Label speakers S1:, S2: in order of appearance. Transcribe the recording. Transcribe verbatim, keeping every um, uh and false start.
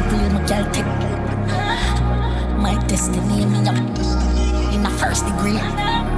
S1: real, my girl take my destiny, me up in a first degree.